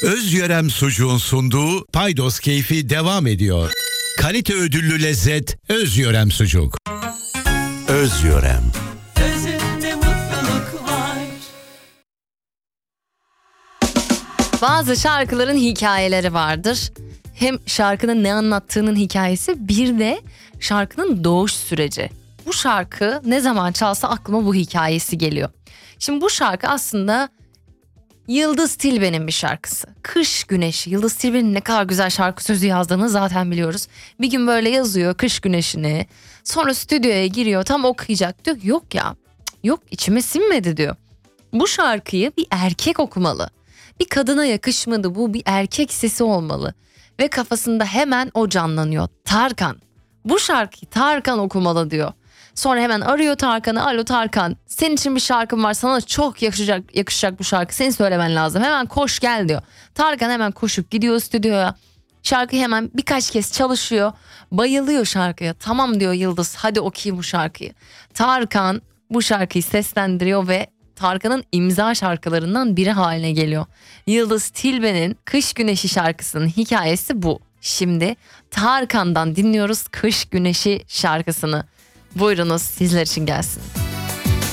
Özyörem Sucuğun sunduğu Paydos Keyfi devam ediyor. Kalite ödüllü lezzet Özyörem Sucuk. Özyörem. Özünde mutluluk var. Bazı şarkıların hikayeleri vardır. Hem şarkının ne anlattığının hikayesi, bir de şarkının doğuş süreci. Bu şarkı ne zaman çalsa aklıma bu hikayesi geliyor. Şimdi bu şarkı aslında Yıldız Tilbe'nin bir şarkısı. Kış Güneşi. Yıldız Tilbe'nin ne kadar güzel şarkı sözü yazdığını zaten biliyoruz. Bir gün böyle yazıyor kış güneşini. Sonra stüdyoya giriyor, tam okuyacak, diyor yok ya, yok içime sinmedi diyor. Bu şarkıyı bir erkek okumalı. Bir kadına yakışmadı, bu bir erkek sesi olmalı. Ve kafasında hemen o canlanıyor. Tarkan. Bu şarkıyı Tarkan okumalı diyor. Sonra hemen arıyor Tarkan'ı. Alo Tarkan, senin için bir şarkım var, sana çok yakışacak bu şarkı, senin söylemen lazım, hemen koş gel diyor. Tarkan hemen koşup gidiyor stüdyoya. Şarkıyı hemen birkaç kez çalışıyor. Bayılıyor şarkıya. Tamam diyor Yıldız, hadi okuyayım bu şarkıyı. Tarkan bu şarkıyı seslendiriyor ve Tarkan'ın imza şarkılarından biri haline geliyor. Yıldız Tilbe'nin Kış Güneşi şarkısının hikayesi bu. Şimdi Tarkan'dan dinliyoruz Kış Güneşi şarkısını. Buyurunuz, sizler için gelsin.